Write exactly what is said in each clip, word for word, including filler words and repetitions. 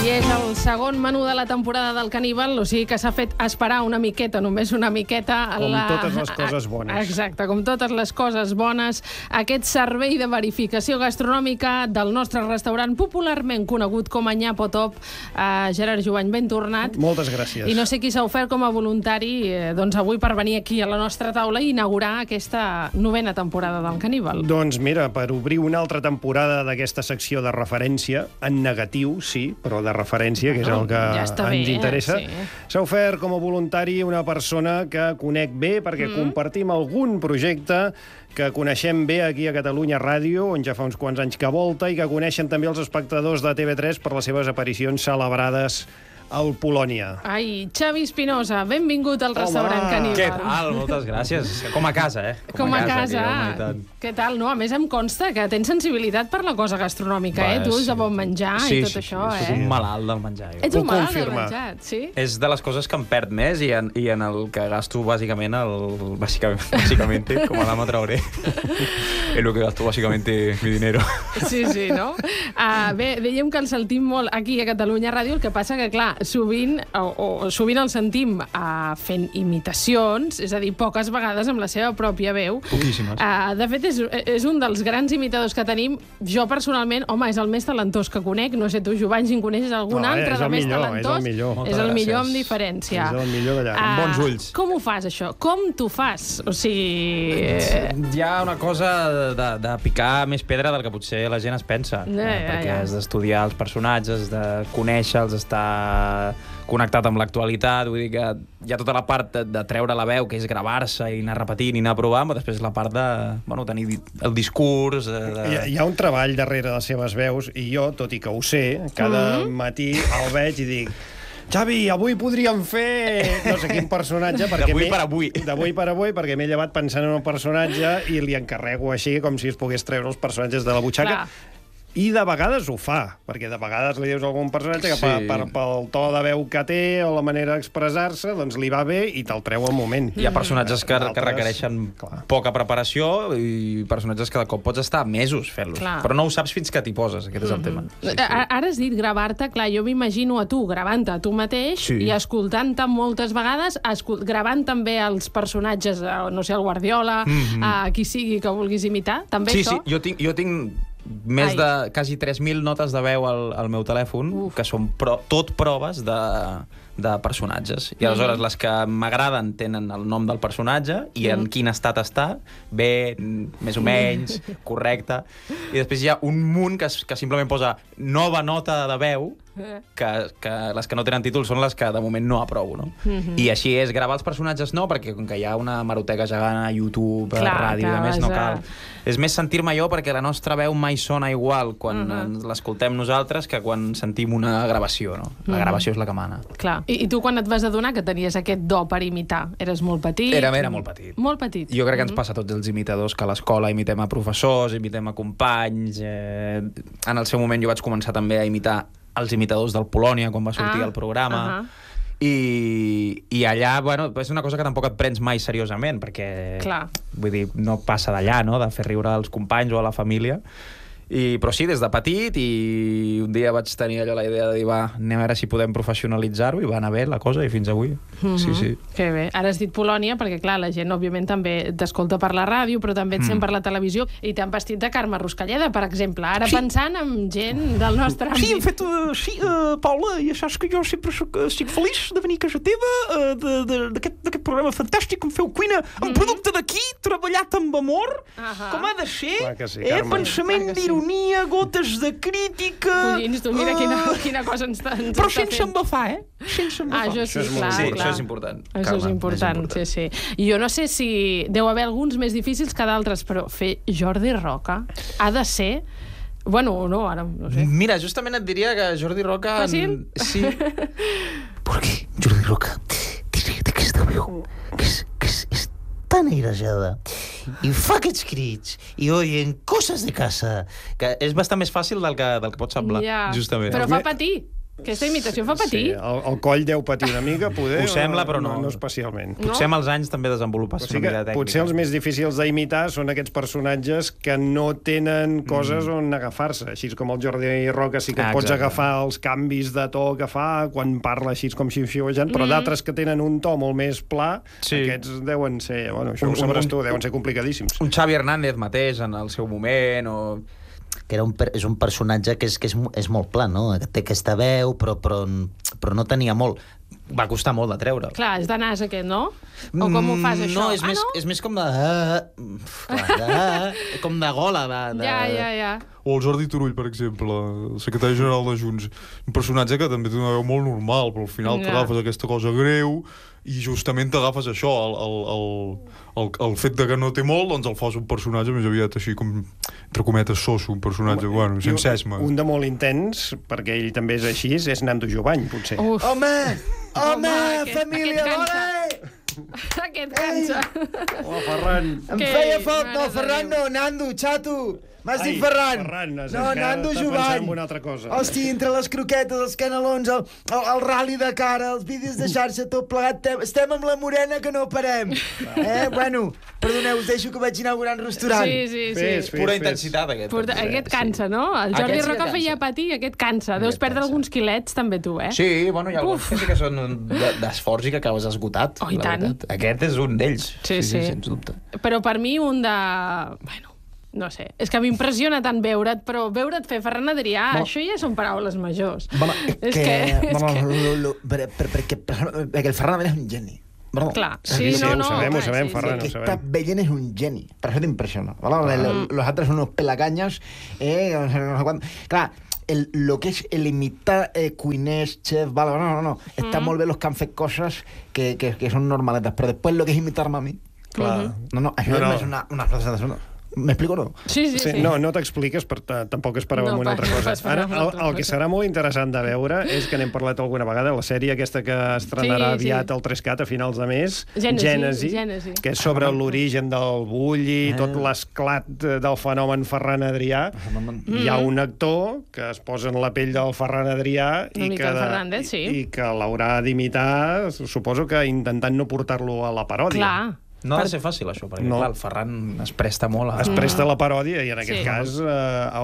I és el segon menú de la temporada del Caníbal, o sigui que s'ha fet esperar una miqueta, només una miqueta. Com la... totes les coses bones. Exacte, com totes les coses bones. Aquest servei de verificació gastronòmica del nostre restaurant popularment conegut com a Nyapo Top. Uh, Gerard Jovany, ben tornat. Moltes gràcies. I no sé qui s'ha ofert com a voluntari eh, doncs avui per venir aquí a la nostra taula i inaugurar aquesta novena temporada del Caníbal. Doncs mira, per obrir una altra temporada d'aquesta secció de referència, en negatiu, sí, però de referència, que és el que ja està ens bé, interessa. Sí. S'ha ofert com a voluntari una persona que conec bé perquè mm. compartim algun projecte que coneixem bé aquí a Catalunya Ràdio, on ja fa uns quants anys que volta, i que coneixen també els espectadors de T V tres per les seves aparicions celebrades al Polònia. Ai, Xavi Espinosa, benvingut al restaurant Home. Caníbal. Què tal? Moltes gràcies. Com a casa, eh? Com, Com a casa. casa. Què tal? No, a més em consta que tens sensibilitat per la cosa gastronòmica, eh? Va, Tu sí. és de bon menjar sí, i tot sí, això, sí, eh? Soc un malalt del menjar. Jo. Ets un Puc malalt del confirmar. menjar, sí? És de les coses que em perd més i en, i en el que gasto bàsicament, el, bàsicament, bàsicament com a Dama Traoré, en lo que gasto bàsicament mi dinero. Sí, sí, no? Uh, bé, dèiem que el sentim molt aquí a Catalunya Ràdio, el que passa que, clar, sovint, o, o sovint el sentim uh, fent imitacions, és a dir, poques vegades amb la seva pròpia veu. Poquíssimes. Uh, de fet, és, és un dels grans imitadors que tenim. Jo, personalment, home, és el més talentós que conec. No sé, tu, Jovany, si en coneixes algun No, altre és de el més millor, talentós. és el millor. És el Moltes millor amb gràcies. diferència. És el millor d'allà. Ah, Amb bons ulls. Com ho fas, això? Com t'ho fas? O sigui... eh, Hi ha una cosa de, de picar més pedra del que potser la gent es pensa. Ja, eh, ja, perquè ja. has d'estudiar els personatges, de conèixer-los, estar connectat amb l'actualitat. Vull dir que hi ha tota la part de, de treure la veu, que és gravar-se i anar repetint i anar provant, però després la part de, bueno, tenir el discurs... De, de... Hi ha, hi ha un treball darrere de les seves veus, i jo, tot i que ho sé, cada Mm. matí el veig i dic: Xavi, avui podríem fer no sé quin personatge, perquè D'avui m'he- per avui. d'avui per avui, perquè m'he llevat pensant en un personatge i li encarrego així com si es pogués treure els personatges de la butxaca. Clar. I de vegades ho fa, perquè de vegades li dius a algun personatge que Sí. per, per, pel to de veu que té o la manera d'expressar-se, doncs li va bé i te'l treu al moment. Hi ha personatges que, que D'altres, requereixen clar. poca preparació i personatges que de cop pots estar mesos fent-los. Clar. Però no ho saps fins que t'hi poses, aquest és el tema. Sí, sí. Ara has dit gravar-te, clar, jo m'imagino a tu gravant-te a tu mateix Sí. i escoltant-te moltes vegades, escol gravant també els personatges, eh, no sé, el Guardiola, Mhm. a qui sigui que vulguis imitar, també Sí, això? sí, jo tinc, jo tinc més Ai. de quasi tres mil notes de veu al, al meu telèfon, Uf. que són pro, tot proves de, de personatges. I aleshores les que m'agraden tenen el nom del personatge i en quin estat està, bé, més o menys, correcte. I després hi ha un munt que, es- que simplement posa nova nota de veu, que, que les que no tenen títol són les que de moment no aprovo, no? Mhm. I així és, gravar els personatges no, perquè com que hi ha una hemeroteca gegant a YouTube, Clar, a ràdio, clar, a més no vas a- cal. És més sentir-me jo perquè la nostra veu mai sona igual quan Mhm. uh-huh. l'escoltem nosaltres que quan sentim una gravació, no? La Mhm. gravació és la que mana. Clar. I, I tu quan et vas adonar que tenies aquest do per imitar? Eres molt petit? Era, era molt petit. Molt petit. Jo crec que ens passa a tots els imitadors que a l'escola imitem a professors, imitem a companys... Eh... En el seu moment jo vaig començar també a imitar els imitadors del Polònia quan va sortir Ah, el programa. ahà. I, i allà, bueno, és una cosa que tampoc et prens mai seriosament, perquè Clar. vull dir, no passa d'allà, no?, de fer riure als companys o a la família. I, però sí, des de petit, i un dia vaig tenir allò la idea de dir, va, anem a veure si podem professionalitzar-ho, i va anar bé la cosa, i fins avui. Mhm. Sí, sí. Que bé. Ara has dit Polònia, perquè, clar, la gent, òbviament, també t'escolta per la ràdio, però també et Mm. sent per la televisió, i t'han vestit de Carme Ruscalleda, per exemple. Ara Sí. pensant en gent del nostre àmbit. Sí, hem fet... Uh, sí, uh, Paula, i ja saps que jo sempre soc, uh, estic feliç de venir a casa teva, uh, de- de- d'aquest d'aquest programa fantàstic que em feu cuina, amb Mhm. producte d'aquí, treballat amb amor, Ahà. com ha de ser, Clar que sí, eh, Carme. pensament Clar que sí. d'ironia, gotes de crítica... Collins, tu mira uh, quina, quina cosa ens, ens Però està sense fent. embafar, eh? Sense Ah, embafar. això sí, Això és molt clar, sí, clar. això és important. Això Carme, és important, sí, sí. I jo no sé si deu haver alguns més difícils que d'altres, però fer Jordi Roca ha de ser... Bueno, no, ara no sé. Mira, justament et diria que Jordi Roca... Fàcil? Sí. Perquè Jordi Roca té aquesta veu que és, que és, és tan airejada i fa aquests crits i oyen coses de casa. Que és bastant més fàcil del que, del que pot semblar, Ja. justament. Però fa patir. Aquesta imitació fa patir. Sí, el, el coll deu patir una mica, poder. Ho sembla, però no. No, no especialment. Potser amb els anys també desenvolupes O sigui una que mica de tècnica. potser els més difícils d'imitar són aquests personatges que no tenen coses mm. on agafar-se. Així com el Jordi Roca sí que Ah, pots exacte. agafar els canvis de to que fa quan parla així com xiu-xiuejant, però Mm. d'altres que tenen un to molt més pla, Sí. aquests deuen ser... Bueno, això Un- ho sabràs un- tu, deuen ser complicadíssims. Un Xavi Hernández mateix en el seu moment, o... que era un, per- és un personatge que és, que és, mo- és molt pla, no? Que té aquesta veu, però, però, però no tenia molt. Va costar molt de treure. Clar, és de nas aquest, no? O com ho fas, això? No, és, ah, més, no? és més com de... Clar, de... com de gola. De, de... Ja, ja, ja. O el Jordi Turull, per exemple, el secretari general de Junts. Un personatge que també té una veu molt normal, però al final Ja. t'agafes aquesta cosa greu i justament t'agafes això, el, el, el, el, el fet de que no té molt, doncs el fas un personatge més aviat així com, entre cometes, soso, un personatge, bueno, I sense esma. Un de molt intens, perquè ell també és així, és Nando Jovany, potser. Uf, Home! Home, Home, aquest- família, aquest bona! cansa. aquest cansa. Oh, Ferran! Em Que- feia foc, mare no, de Ferran, Déu. no, Nando, xato! M'has Ai, dit Ferran? Ferran, has no, encara Nando està pensant Jovany. en una altra cosa. Hosti, entre les croquetes, els canelons, el, el, el rally de cara, els vídeos de xarxa, tot plegat, te- estem amb la morena que no parem. Eh, bueno, perdoneu, us deixo que vaig inaugurar un restaurant. Sí, sí, sí. Fes, fes, Pura fes. intensitat, aquest. Porta, aquest cansa, no? El Jordi Aquest sí que Roca feia cansa. patir, aquest cansa. Deus Aquest perdre cansa. alguns quilets, també, tu, eh? Sí, bueno, hi ha alguns Uf. que sí que són de- d'esforç i que acabes esgotat. Oh, i la tant. veritat. Aquest és un d'ells. Sí, sí. sens dubte. Però per mi un de... Bueno, no sé. És que m'impressiona tant veure't, però veure't fer Ferran Adrià, No. això ja són paraules majors. Vamos, és, És que... que- és vamos, que- Lo, lo, per, per, perquè, perquè el Ferran és un geni. Perdó. Clar, Sí, sí, sí, no, ho no. sabem, ho clar, sabem, sí, Ferran, El que ho está sabem. veient es un geni. Per això t'impressiona. ¿vale? Mm. Los altres son unos pelacañas. Eh, no sé, no sé cuándo. Clar, el, lo que és el imitar eh, cuiners, chef, vale, no, no, no. Està Mm. molt bé los que han fet coses que, que, que són normaletes, però després lo que és imitar-me a mi... Clar. No, no, això No, no. és una, una frase de... M'explico o no? Sí, sí, Sí, sí. no, no t'expliques, per tampoc esperàvem No, una altra no cosa. esperàvem Ara, una el, altra el que cosa. serà molt interessant de veure és que n'hem parlat alguna vegada, la sèrie aquesta que estrenarà Sí, sí. aviat al tres cat a finals de mes, Gènesi, Gènesi, Gènesi. que és sobre l'origen del bulli, Ah. tot l'esclat del fenomen Ferran Adrià. Hi ha un actor que es posa en la pell del Ferran Adrià Una i mica que, el Fernández, sí. i que l'haurà d'imitar, suposo que intentant no portar-lo a la paròdia. Clar. No ha Per- de ser fàcil, això, perquè No. clar, el Ferran es presta molt a... Es presta a la paròdia i en aquest Sí. cas eh,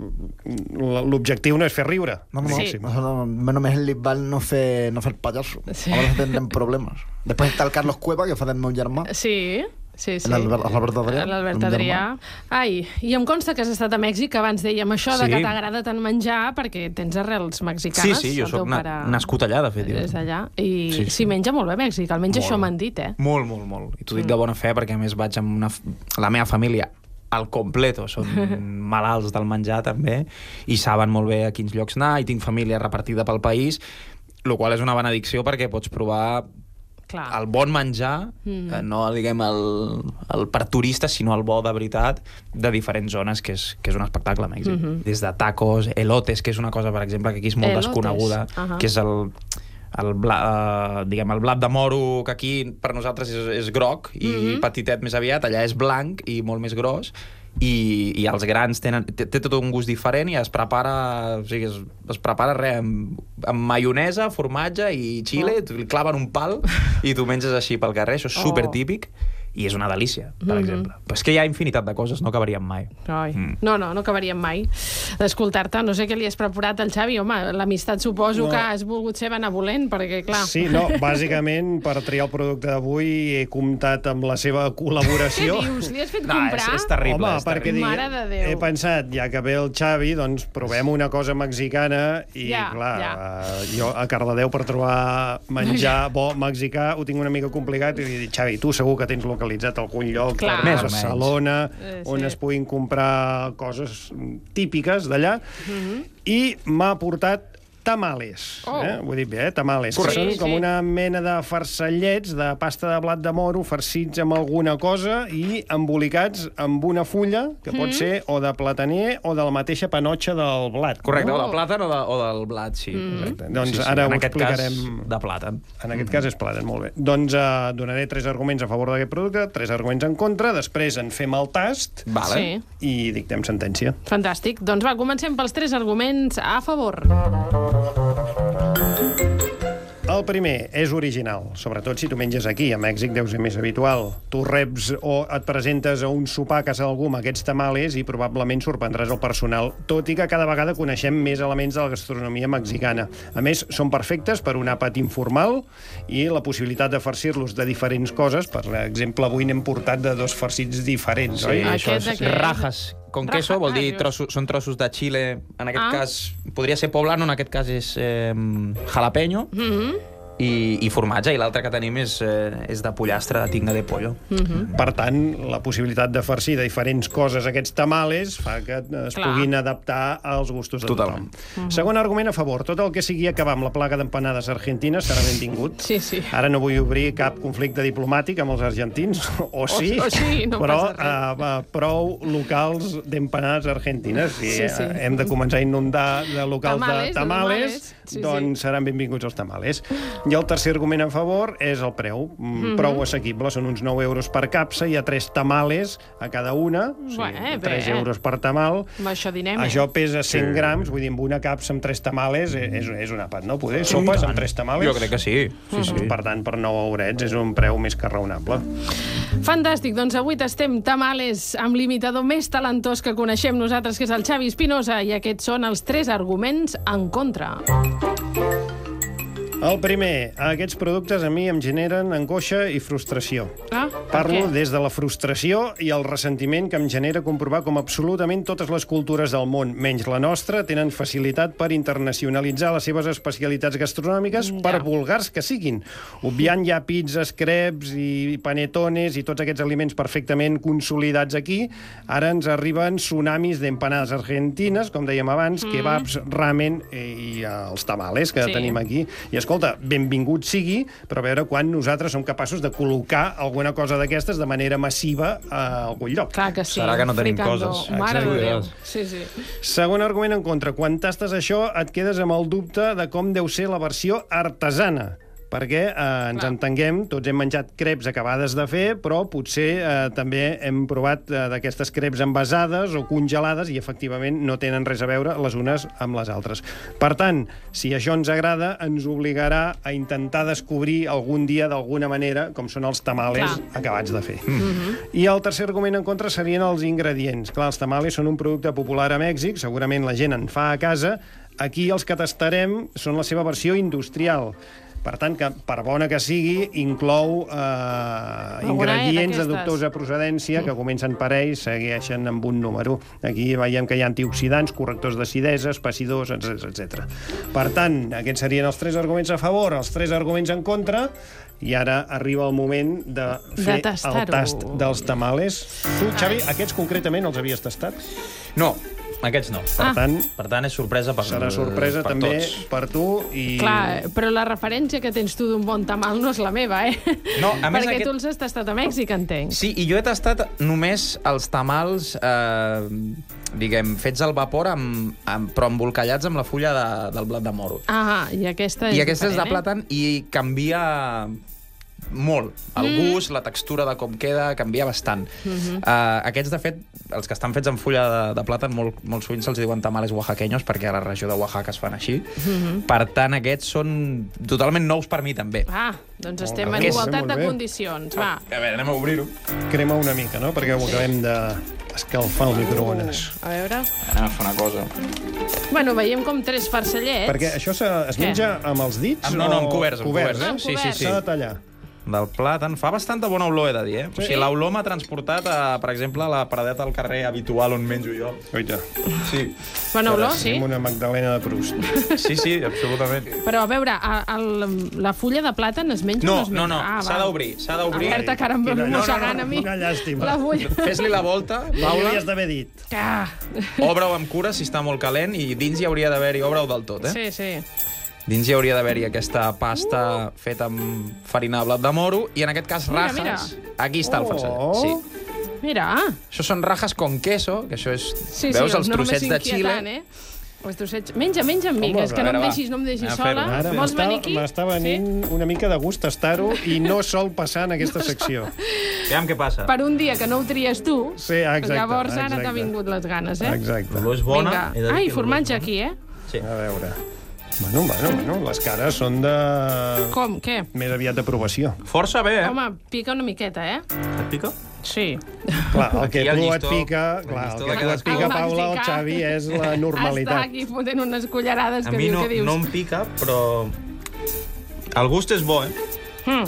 el- l'objectiu no és fer riure. No, no, no. Sí. No, no, no, només li val no fer, no fer el pallasso. Sí. A vegades tindrem problemes. Després està el Carlos Cueva, que fa del meu germà. Sí, sí, sí. L'Albert l'Albert Adrià. L'Albert el meu Adrià. germà. Ai, i em consta que has estat a Mèxic, abans dèiem això de Sí. que t'agrada tant menjar, perquè tens arrels Sí, mexicanes. sí, jo el teu soc na pare nascut allà, de fet. És d'allà. I Sí, s'hi sí. menja molt bé a Mèxic, almenys Molt. això m'han dit, eh? Molt, molt, molt. I t'ho dic de bona fe perquè, a més, vaig amb una... f- la meva família al completo, són malalts del menjar també, i saben molt bé a quins llocs anar, i tinc família repartida pel país, el qual és una benedicció perquè pots provar Clar. el bon menjar, Mm. eh, no diguem el, el per turistes, sinó el bo de veritat, de diferents zones, que és, que és un espectacle a Mèxic. Mhm. Des de tacos, elotes, que és una cosa, per exemple, que aquí és molt Elotes. desconeguda, Ahà. que és el, el, bla, uh, diguem, el blat de moro, que aquí per nosaltres és, és groc i Mhm. petitet més aviat, allà és blanc i molt més gros, i, i els grans tenen, té, té tot un gust diferent i es prepara, o sigui, es, es prepara res, amb, amb maionesa, formatge i xile, oh. li claven un pal i tu menges així pel carrer, això és Oh. super típic i és una delícia, per Mhm. exemple. Però és que hi ha infinitat de coses, no acabaríem mai. Ai. Mm. No, no, no acabaríem mai d'escoltar-te. No sé què li has preparat al Xavi. Home, l'amistat suposo No. que has volgut ser benevolent, perquè, clar... Sí, no, bàsicament, per triar el producte d'avui he comptat amb la seva Què col·laboració. dius? Li has fet No, comprar? és, és terrible. Home, és perquè terrible. digui, Mare de Déu. he pensat, ja que ve el Xavi, doncs provem una cosa mexicana i, Ja, clar, ja. eh, jo a Cardedeu per trobar menjar bo mexicà ho tinc una mica complicat i li he dit, Xavi, tu segur que tens localitzat algun lloc Clar. a Més o menys. Barcelona Eh, sí. on es puguin comprar coses típiques d'allà i m'ha portat tamales. Oh. Eh? Ho he dit bé, eh? Tamales. Correcte. Que són Sí, com sí. una mena de farcellets de pasta de blat de moro farcits amb alguna cosa i embolicats amb una fulla, que pot ser o de plataner o de la mateixa panotxa del blat. Correcte, Oh. o del plàtan o, de, o del blat, sí. Mm. Exacte. Doncs sí, sí. ara en ho aquest explicarem. cas, de plàtan. En aquest cas és plàtan, molt bé. Doncs eh, donaré tres arguments a favor d'aquest producte, tres arguments en contra, després en fem el tast Vale. Sí. i dictem sentència. Fantàstic. Doncs va, comencem pels tres arguments a favor. El primer és original, sobretot si tu menges aquí. A Mèxic deu ser més habitual. Tu reps o et presentes a un sopar a casa d'algú amb aquests tamales i probablement sorprendràs el personal, tot i que cada vegada coneixem més elements de la gastronomia mexicana. A més, són perfectes per un àpat informal i la possibilitat de farcir-los de diferents coses. Per exemple, avui n'hem portat de dos farcits diferents, Sí, oi? això Aquest, és aquest. rajas con Raja- queso, vol dir ah, trossos, són trossos de xile. En aquest Ah. cas, podria ser poblano, en aquest cas és eh, jalapeño. Mhm. I, i formatge, i l'altre que tenim és, eh, és de pollastre, de tinga de pollo. Per tant, la possibilitat de farcir de diferents coses aquests tamales fa que es Clar. puguin adaptar als gustos de Totalment. tothom. Segon argument a favor. Tot el que sigui acabar amb la plaga d'empanades argentines serà benvingut. Sí, sí. Ara no vull obrir cap conflicte diplomàtic amb els argentins, o sí, o sí, no però passa uh, prou locals d'empanades argentines. Si Sí, sí. eh, hem de començar a inundar de locals Tamales, de de tamales, tamales. Sí, doncs seran benvinguts els tamales. I el tercer argument a favor és el preu. Mm, Mhm. Prou assequible, són uns nou euros per capsa, hi ha tres tamales a cada una, o sigui, Bé, bé. tres euros per tamal. Amb això dinem. eh? Això pesa cent grams, vull dir, amb una capsa amb tres tamales és, és un àpat, no? Poder sopes amb tres tamales? Jo crec que sí. sí, sí. Per tant, per nou eurets és un preu més que raonable. Fantàstic, doncs avui tastem tamales amb l'imitador més talentós que coneixem nosaltres, que és el Xavi Espinosa, i aquests són els tres arguments en contra. El primer, aquests productes a mi em generen angoixa i frustració. Ah, per Parlo què? des de la frustració i el ressentiment que em genera comprovar com absolutament totes les cultures del món, menys la nostra, tenen facilitat per internacionalitzar les seves especialitats gastronòmiques, Ja. per vulgars que siguin. Obviant ja pizzas, crepes i panetones i tots aquests aliments perfectament consolidats aquí, ara ens arriben tsunamis d'empanades argentines, com dèiem abans, kebabs, ramen i els tamales que Sí. tenim aquí. I escolta, benvingut sigui, però a veure quan nosaltres som capaços de col·locar alguna cosa d'aquestes de manera massiva a algun lloc. Clar que sí. Serà que no tenim fricando. coses. Mare de Déu. Exacte. Sí, sí. Segon argument en contra. Quan tastes això, et quedes amb el dubte de com deu ser la versió artesana. Perquè eh, ens Clar. entenguem, tots hem menjat crepes acabades de fer, però potser eh, també hem provat eh, d'aquestes crepes envasades o congelades i efectivament no tenen res a veure les unes amb les altres. Per tant, si això ens agrada, ens obligarà a intentar descobrir algun dia d'alguna manera com són els tamales Clar. acabats de fer. Mm-hmm. I el tercer argument en contra serien els ingredients. Clar, els tamales són un producte popular a Mèxic, segurament la gent en fa a casa. Aquí els que tastarem són la seva versió industrial. Per tant, que per bona que sigui, inclou eh, ingredients de d'aquestes. dubtosa procedència que comencen per ells, segueixen amb un número. Aquí veiem que hi ha antioxidants, correctors d'acidesa, espessidors, etcètera. Per tant, aquests serien els tres arguments a favor, els tres arguments en contra, i ara arriba el moment de fer De tastar-ho. el tast dels tamales. Tu, Xavi, aquests concretament els havies tastat? No, aquests no. Per Ah. tant, Per tant, és sorpresa per, serà sorpresa per també tots. per tu. I... Clar, però la referència que tens tu d'un bon tamal no és la meva, eh? No, a més, Perquè aquest- tu els has tastat a Mèxic, entenc. Sí, i jo he tastat només els tamals, eh, diguem, fets al vapor, amb, amb, però embolcallats amb la fulla de, del blat de moro. Ah, i aquesta és I aquesta és de diferent, plàtan i canvia molt. El Mm. gust, la textura de com queda, canvia bastant. Mhm. uh, aquests, de fet, els que estan fets amb fulla de, de plàtan, molt, molt sovint se'ls diuen tamales oaxaqueños, perquè a la regió de Oaxaca es fan així. Mhm. Per tant, aquests són totalment nous per mi, també. eh? Ah, doncs estem bé, en molt igualtat bé, de molt bé. condicions. Va. A veure, anem a obrir-ho. Crema una mica, no? Perquè ho acabem d'escalfar al microones. A veure... Anem a fer una cosa. Bueno, veiem com tres farcellets. Perquè això se, es Què? menja amb els dits Amb- no, no, amb o coberts, amb coberts, Ah, eh? amb Sí, sí, coberts. sí. S'ha de tallar. Del plàtan. Fa bastanta bona olor, he de dir, eh? O sigui, l'olor m'ha transportat a, per exemple, a la paradeta al carrer habitual on menjo jo. Oita. Sí, Bona olor, sí. Tenim una Magdalena de Proust. sí, sí, absolutament. Però, a veure, a, a, la fulla de plàtan es menja o no No, es no, menja? no, Ah, s'ha val. d'obrir, s'ha d'obrir. Alerta, que ara em Quina- ve no, no, mossegant no, a mi. quina llàstima. La fulla. Fes-li la volta, No ho Paula, havies d'haver dit. Ah. obre-ho amb cura si està molt calent i dins hi hauria d'haver-hi, obre-ho del tot, eh? Sí, sí. Dins hi hauria d'haver-hi aquesta pasta feta amb farina de blat de moro i en aquest cas Mira, rajas. mira. Aquí està el farcell. Oh. Sí. Mira. Això són rajas con queso, que això és... Sí, veus sí, els nom trossets és de inquietant, xile? Eh? Els trossets... Menja, menja amb miques, Home, que a no em veure, va. deixis, no em deixis Anem a fer-ho, sola. Ara Vols m'està venir aquí? m'està venint una mica de gust tastar-ho i no sol passar en aquesta secció. Aviam què passa. Per un dia que no ho tries tu, Sí, exacte. llavors ara exacte. t'ha vingut les ganes, eh? Exacte. L'olor és bona. Vinga. he de dir Ai, que l'olor formatge és bona. aquí, eh? Sí. A veure. Bueno, bueno, bueno, les cares són de... Com? Què? més aviat d'aprovació. Força bé, eh? Home, pica una miqueta, eh? Et pica? Sí. Clar, el que Aquí el tu et llistó- pica, el clar, llistó el de que tu et cadascú. pica, El Paula, el mexicà. Xavi, és la normalitat. Està aquí fotent unes cullerades A que mi diu no, que dius. no em pica, però... El gust és bo, eh? Mm.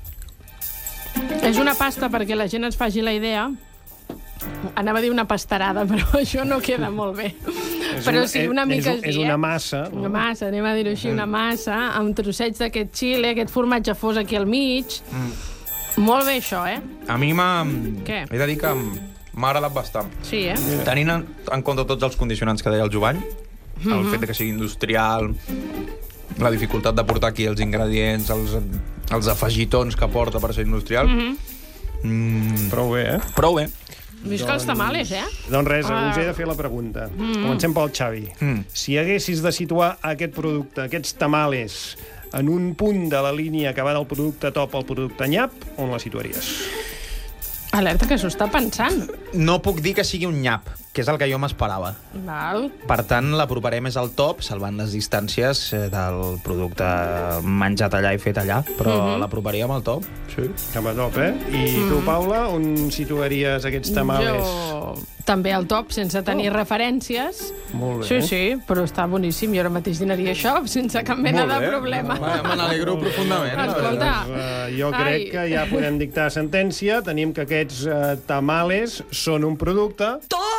És una pasta, perquè la gent es faci la idea. Anava a dir una pastarada, però això no queda molt bé. És Però un- sí, una és- mica és, sí, és eh? una massa. Una massa, anem a dir-ho així, una massa, amb trossets d'aquest xile, aquest formatge fos aquí al mig. Mm. Molt bé, això, eh? A mi m'ha... Què? He de dir que m'ha agradat bastant. Sí, eh? Tenint en, en compte tots els condicionants que deia el Jovany, el fet de que sigui industrial, la dificultat de portar aquí els ingredients, els, els afegitons que porta per ser industrial... Mm, Prou bé, eh? prou bé. Visca els tamales, eh? Doncs res, Ah. us he de fer la pregunta. Comencem pel Xavi. Mm. Si haguessis de situar aquest producte, aquests tamales, en un punt de la línia que va del producte top al producte nyap, on la situaries? Alerta, que s'ho està pensant. No puc dir que sigui un nyap, que és el que jo m'esperava. Val. Per tant, l'aproparé més al top, salvant les distàncies eh, del producte menjat allà i fet allà, però uh -huh. l'aproparia amb el top. Sí. Cap a top, eh? I Mm. tu, Paula, on situaries aquests tamales? Jo també al top, sense tenir Oh. referències. Molt bé. Sí, sí, però està boníssim. Jo ara mateix dinaria això, sense cap mena Molt de bé. problema. Va, Me n'alegro profundament. la Escolta. veritat. Doncs, uh, jo Ai. crec que ja podem dictar sentència. Tenim que aquests uh, tamales són un producte...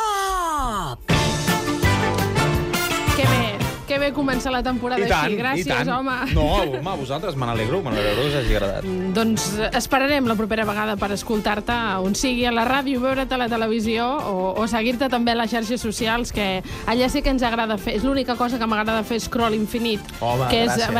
Que bé, que bé començar la temporada I tant, així. Gràcies, i tant. home. No, home, a vosaltres me n'alegro, me n'alegro que us hagi agradat. Doncs esperarem la propera vegada per escoltar-te, on sigui, a la ràdio, veure't a la televisió o, o seguir-te també a les xarxes socials, que allà sí que ens agrada fer. És l'única cosa que m'agrada fer, scroll infinit. Home, que és gràcies.